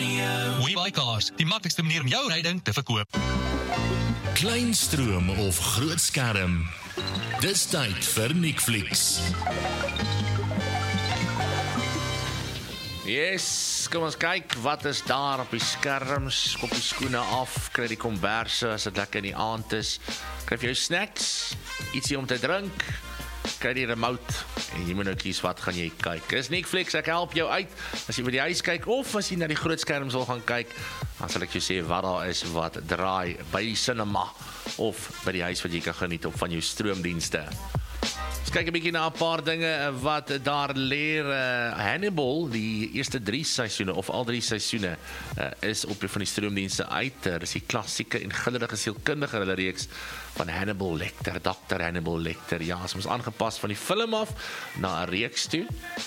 WeBuyCars, die maklikste manier om jou ryding te verkoop. Kleinstroom of grootskerm. Dis tyd vir Netflix. Yes, kom ons kyk, wat is daar op die skerms, kop die skoene af, kry die komberse as dit lekker in die aand is, kry vir jou snacks, ietsie om te drink, kry die remote, en jy moet nou kies wat gaan jy kyk. Dis Netflix, ek help jou uit, as jy by die huis kyk, of as jy na die groot skerms wil gaan kyk, dan sal ek jou sê wat daar is, wat draai by die cinema, of by die huis wat jy kan geniet op van jou stroomdienste. Ons kyk 'n bietjie na 'n paar dinge wat daar leer. Hannibal, die eerste 3 seisoene, of al 3 seisoene, is op van die stroomdienste uit. Is die klassieke en grillige sielkundige reeks van Hannibal Lecter, Dr. Hannibal Lecter. Ja, ons aangepas van die film af na 'n reeks toe.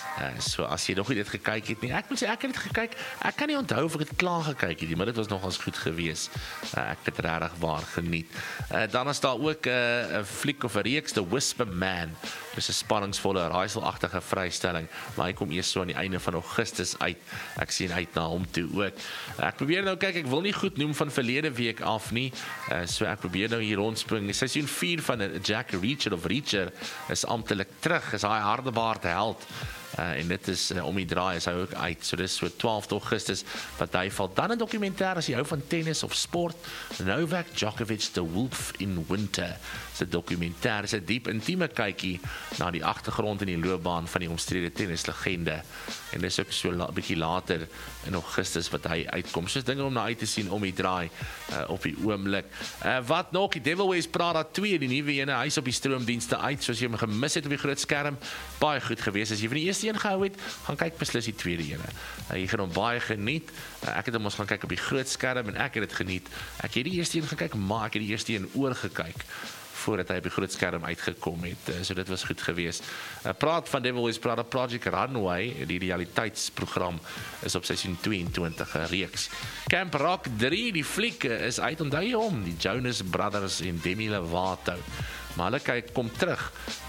So as jy nog nie dit gekyk het nie, ek moet sê ek het dit gekyk. Ek kan nie onthou of ek dit klaar gekyk het nie, maar dit was nogals goed gewees. Ek het dit regtig waar geniet. Dan is daar ook 'n fliek of 'n reeks, The Whisper Man. Dis 'n spanningsvolle, raaiselagtige vrystelling, maar hy kom eers so aan die einde van Augustus uit. Ek sien uit na hom toe ook. Ek probeer nou kyk, ek wil nie goed noem van verlede week af nie. So ek probeer nou hier rondspring. Seisoen 4 van Jack Reacher is amptelik terug, is hy hardebaard held. En dit is om die draai is hy ook uit. So dis so 12 Augustus wat hy val. Dan 'n dokumentêr as jy hou van tennis of sport, Novak Djokovic, The Wolf in Winter. Dis 'n dokumentêr, is 'n diep intieme kykie na die agtergrond en die loopbaan van die omstrede tennislegende. En dis ook so 'n bietjie later in Augustus wat hy uitkom. So is dinge om na uit te sien om die draai op die oomblik. Wat nog, die Devil Wears Prada 2, die nuwe ene, hy's op die stroomdienste uit, soos jy hom gemis het op die groot skerm, baie goed gewees. As jy van die eerste een gehou het, gaan kyk beslis die tweede ene. Jy gaan hom baie geniet. Ek het hom ons gaan kyk op die groot skerm en ek het dit geniet. Ek het die eerste een gekyk, maar ek het die eerste een oorgekyk voordat hy op die groot skerm uitgekom het. So dit was goed geweest. Praat van Devil Wears Prada, Project Runway, die realiteitsprogram is op seisoen 22 reeks. Camp Rock 3, die fliek is uit, onthou jy hom, die Jonas Brothers en Demi Lovato. Maar hulle kom terug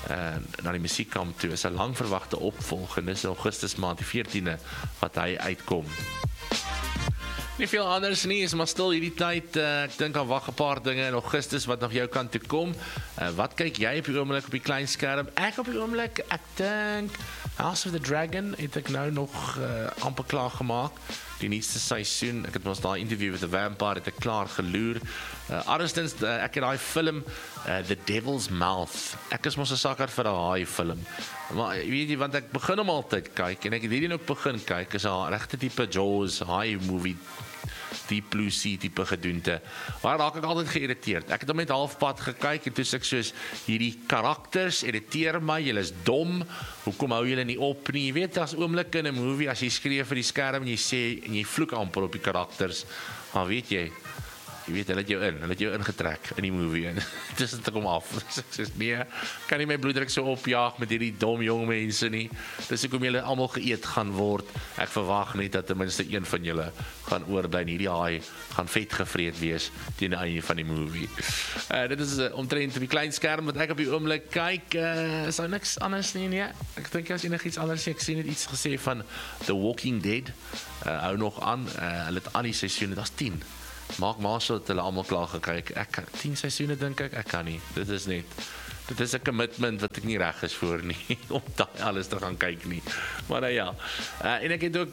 na die musiekkamp toe, is 'n lang verwagte opvolg, en dis in Augustus maand die 14de wat hy uitkom. Nie veel anders nie, is maar stil hierdie tyd. Ek dink aan wag 'n paar dinge in Augustus wat nog jou kant toe kom. Wat kyk jy op die oomblik op die klein skerm? Ek op die oomblik, ek dink House of the Dragon het ek nou nog amper klaar gemaak. Die nuutste seisoen, ek het ons daai interview with the Vampire het ek klaar geloer. Andersins, ek het daai film The Devil's Mouth. Ek is mos 'n sakker vir 'n haai film. Maar weet jy, want ek begin hom altyd kyk en ek het hierdie ook begin kyk, is 'n regte tipe Jaws haai movie, Deep Blue Sea tipe gedoente. Maar raak ek altyd geïrriteerd. Ek het hom net halfpad gekyk en toe sê ek soos, hierdie karakters irriteer my, julle is dom, hoekom hou julle nie op nie? Jy weet, as oomblik in 'n movie, as jy skree vir die skerm en jy sê, en jy vloek amper op die karakters, maar weet jy weet, hulle het jou ingetrek in die movie, en dis het kom af. Ek sê, nee, kan nie my bloeddruk so opjaag met hierdie dom jong mense nie. Dis hoekom julle almal geëet gaan word. Ek verwag net dat ten minste een van julle gaan oorbly, en hierdie haai gaan vet gevreet wees teen die einde van die movie. Dit is omtrent op die klein skerm wat ek op die oomblik kyk. Is daar niks anders nie, nee. Ek dink as enigiets anders, ek sien net iets gesê van The Walking Dead. Hou nog aan, hulle het al die seisoene, dat is 10. Mark Marshall het hulle almal klaar gekyk. Ek kan 10 seisoene dink ek kan nie. Dit is 'n commitment wat ek nie reg is voor nie, om daai alles te gaan kyk nie. Maar nou ja. En ek het ook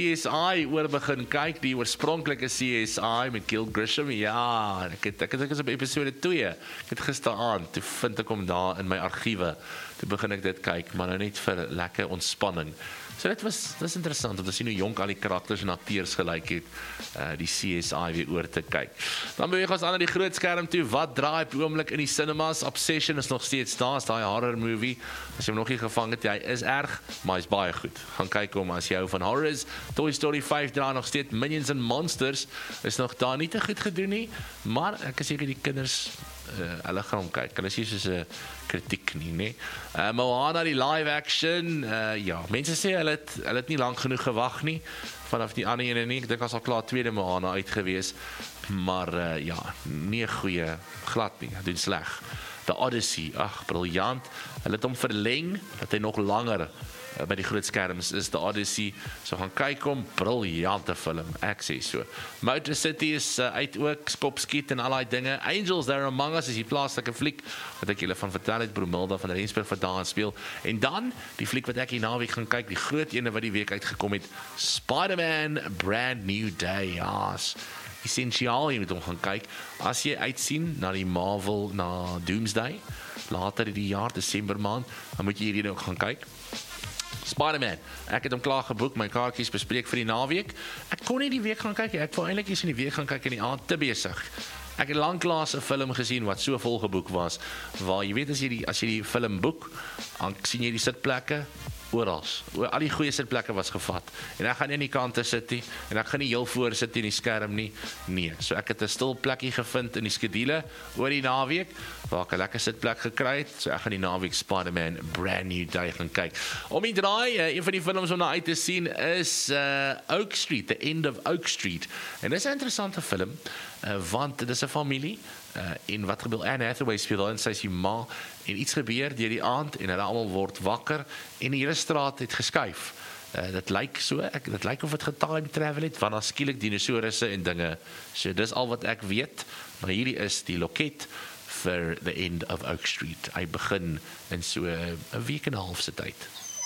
CSI oor begin kyk, die oorspronklike CSI met Gil Grisham. Ja, ek het op episode 2. Ek het gisteraand, toe vind ek hom daar in my argiewe. Toe begin ek dit kyk, maar nou net vir lekker ontspanning. So dit is interessant om te sien hoe jonk al die karakters en akteurs gelyk het, die CSI weer oor te kyk. Dan beweeg ons aan na die groot skerm toe. Wat draai op die oomblik in die cinemas? Obsession is nog steeds daar, is daai horror movie. As jy hom nog nie gevang het, hy is erg, maar hy's baie goed. Gaan kyk hom as jy hou van horrors. Toy Story 5 draai nog steeds. Minions and Monsters is nog daar nie te goed gedoen nie, maar ek is seker die kinders hulle gaan hom kyk. Hulle is nie soos 'n kritiek nie. Moana, die live action, ja, mense sê hulle het nie lank genoeg gewag nie, vanaf die ander ene nie. Ek dink as al klaar tweede Moana uit gewees, maar ja, nie 'n goeie, glad nie, doen sleg. The Odyssey, ag, briljant. Hulle het hom verleng, dat hy nog langer by die groot skerms is The Odyssey. So gaan kyk hom, briljante film, ek sê so. Motor City is uit ook, skopskiet en al die dinge. Angels There Among Us is die plaaslike fliek, wat ek julle van vertel het, Bromilda van Rensburg vandaan speel. En dan, die fliek wat ek hier naweek gaan kyk, die groot ene wat die week uitgekom het, Spider-Man Brand New Day, jaas. Essensiaal, jy moet hom gaan kyk. As jy uitsien na die Marvel, na Doomsday, later in die jaar, Desember maand, dan moet jy hierdie ook gaan kyk. Spider-Man, ek het hom klaar geboek, my kaartjies bespreek vir die naweek. Ek kon nie die week gaan kyk, ek wou eintlik eens in die week gaan kyk in die aand, te besig. Ek het lanklaas 'n film gesien wat so vol geboek was, waar jy weet as jy die film boek, dan sien jy die sitplekke oral. Al die goeie sitplekke was gevat. En ek gaan nie in die kante sit nie, en ek gaan nie heel voor sit in die skerm nie. Nee, so ek het 'n stil plekkie gevind in die skedule oor die naweek, waar ek 'n lekker sitplek gekry het. So ek gaan die naweek Spider-Man Brand New Day gaan kyk. Om die draai, een van die films om na uit te sien is Oak Street, The End of Oak Street. En dis 'n interessante film, want dit is 'n familie, en wat gebeur, Anne Hathaway speel en sy is die ma, en iets gebeur deur die aand, en hulle almal word wakker, en die hele straat het geskuif. Dit lyk so, dit lyk of dit getime travel het, want daar skielik dinosourusse en dinge, so dis al wat ek weet, maar hierdie is die loket vir The End of Oak Street. Hy begin in so 'n week en 'n half se tyd.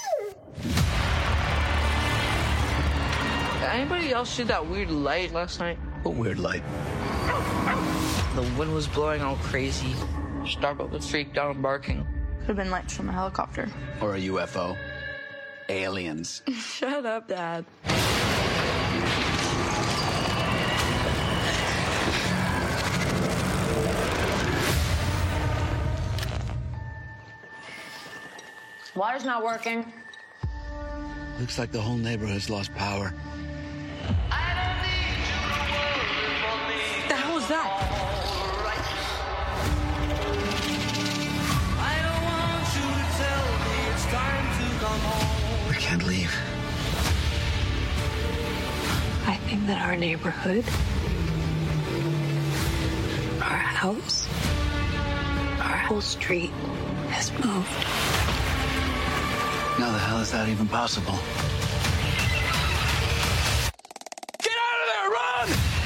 Anybody else see that weird light last night? What weird light? The wind was blowing all crazy. Starbuck was freaked out and barking. Could have been lights from a helicopter. Or a UFO? Aliens. Shut up, Dad. Water's not working. Looks like the whole neighborhood's lost power. What the hell is that? We can't leave. I think that our neighborhood, our house, our whole street has moved. How the hell is that even possible?